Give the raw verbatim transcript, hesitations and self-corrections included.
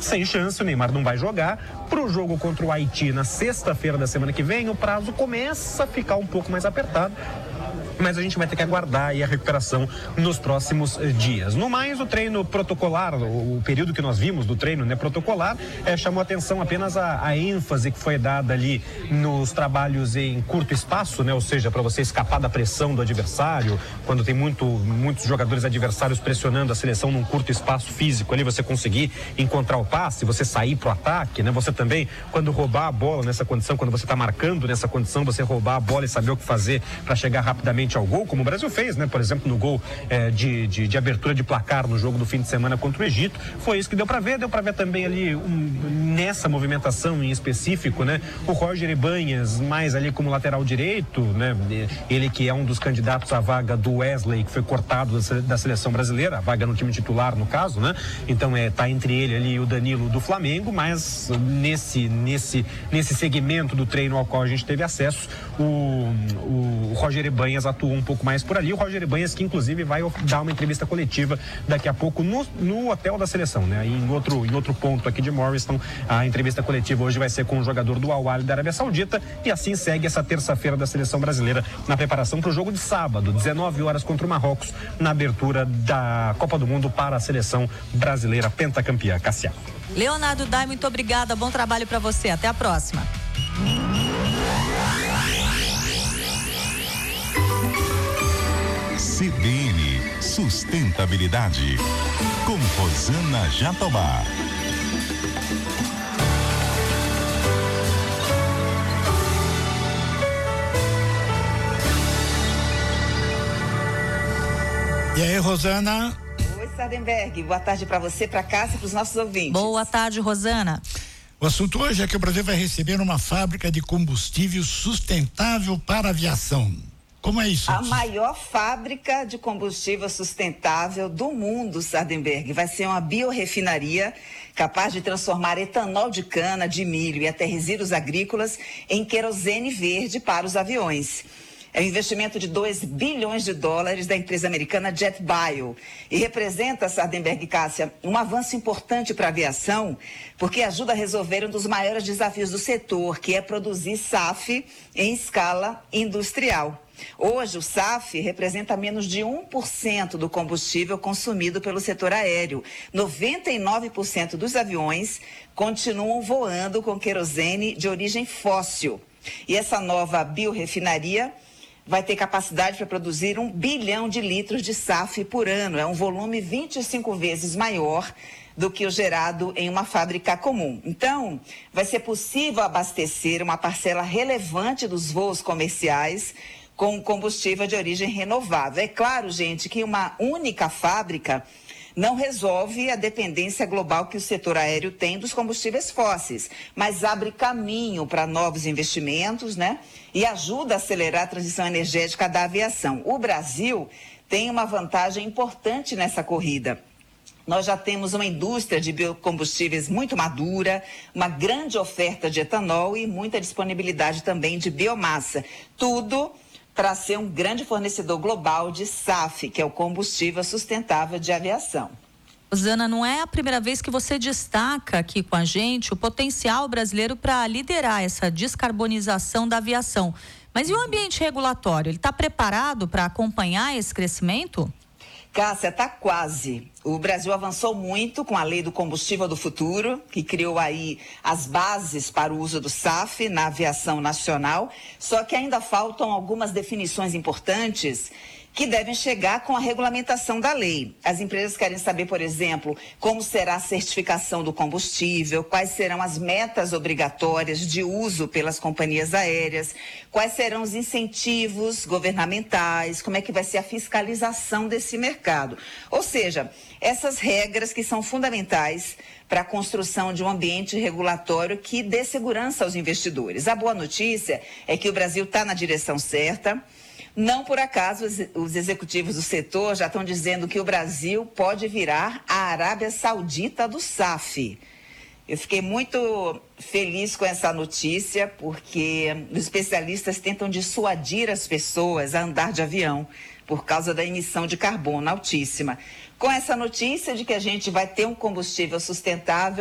sem chance, o Neymar não vai jogar. Para o jogo contra o Haiti na sexta-feira da semana que vem, o prazo começa a ficar um pouco mais apertado. Mas a gente vai ter que aguardar aí a recuperação nos próximos eh, dias. No mais, o treino protocolar, o, o período que nós vimos do treino, né, protocolar, eh, chamou atenção apenas a, a ênfase que foi dada ali nos trabalhos em curto espaço, né, ou seja, para você escapar da pressão do adversário, quando tem muito, muitos jogadores adversários pressionando a seleção num curto espaço físico, ali você conseguir encontrar o passe, você sair pro ataque, né, você também, quando roubar a bola nessa condição, quando você está marcando nessa condição, você roubar a bola e saber o que fazer para chegar rapidamente ao gol, como o Brasil fez, né? Por exemplo, no gol eh, de, de, de abertura de placar no jogo do fim de semana contra o Egito, foi isso que deu para ver, deu para ver também ali um, nessa movimentação em específico, né? O Roger Ibanhas, mais ali como lateral direito, né? Ele que é um dos candidatos à vaga do Wesley, que foi cortado da seleção brasileira, a vaga no time titular no caso, né? Então é, tá entre ele ali e o Danilo do Flamengo, mas nesse, nesse, nesse segmento do treino ao qual a gente teve acesso, o, o Roger Ibanhas atuou um pouco mais por ali. O Roger Ibanhas, que inclusive vai dar uma entrevista coletiva daqui a pouco no, no hotel da seleção, né? Em outro, em outro ponto aqui de Morriston, a entrevista coletiva hoje vai ser com o jogador do Al Ahly da Arábia Saudita, e assim segue essa terça-feira da seleção brasileira na preparação para o jogo de sábado, dezenove horas contra o Marrocos, na abertura da Copa do Mundo para a seleção brasileira pentacampeã. Cássia. Leonardo Dai, muito obrigada, bom trabalho para você, até a próxima. C B N Sustentabilidade, com Rosana Jatobá. E aí, Rosana? Oi, Sardenberg. Boa tarde para você, para Cássia e para os nossos ouvintes. Boa tarde, Rosana. O assunto hoje é que o Brasil vai receber uma fábrica de combustível sustentável para a aviação. Como é isso? A maior fábrica de combustível sustentável do mundo, Sardenberg. Vai ser uma biorefinaria capaz de transformar etanol de cana, de milho e até resíduos agrícolas em querosene verde para os aviões. É um investimento de dois bilhões de dólares da empresa americana JetBio e representa, Sardenberg e Cássia, um avanço importante para a aviação, porque ajuda a resolver um dos maiores desafios do setor, que é produzir S A F em escala industrial. Hoje, o S A F representa menos de um por cento do combustível consumido pelo setor aéreo. noventa e nove por cento dos aviões continuam voando com querosene de origem fóssil. E essa nova biorefinaria vai ter capacidade para produzir um bilhão de litros de S A F por ano. É um volume vinte e cinco vezes maior do que o gerado em uma fábrica comum. Então, vai ser possível abastecer uma parcela relevante dos voos comerciais com combustível de origem renovável. É claro, gente, que uma única fábrica não resolve a dependência global que o setor aéreo tem dos combustíveis fósseis, mas abre caminho para novos investimentos, né? E ajuda a acelerar a transição energética da aviação. O Brasil tem uma vantagem importante nessa corrida. Nós já temos uma indústria de biocombustíveis muito madura, uma grande oferta de etanol e muita disponibilidade também de biomassa. Tudo para ser um grande fornecedor global de S A F, que é o combustível sustentável de aviação. Rosana, não é a primeira vez que você destaca aqui com a gente o potencial brasileiro para liderar essa descarbonização da aviação. Mas e o ambiente regulatório? Ele está preparado para acompanhar esse crescimento? Cássia, está quase. O Brasil avançou muito com a Lei do Combustível do Futuro, que criou aí as bases para o uso do S A F na aviação nacional, só que ainda faltam algumas definições importantes que devem chegar com a regulamentação da lei. As empresas querem saber, por exemplo, como será a certificação do combustível, quais serão as metas obrigatórias de uso pelas companhias aéreas, quais serão os incentivos governamentais, como é que vai ser a fiscalização desse mercado. Ou seja, essas regras que são fundamentais para a construção de um ambiente regulatório que dê segurança aos investidores. A boa notícia é que o Brasil está na direção certa. Não por acaso os executivos do setor já estão dizendo que o Brasil pode virar a Arábia Saudita do S A F. Eu fiquei muito feliz com essa notícia, porque os especialistas tentam dissuadir as pessoas a andar de avião por causa da emissão de carbono altíssima. Com essa notícia de que a gente vai ter um combustível sustentável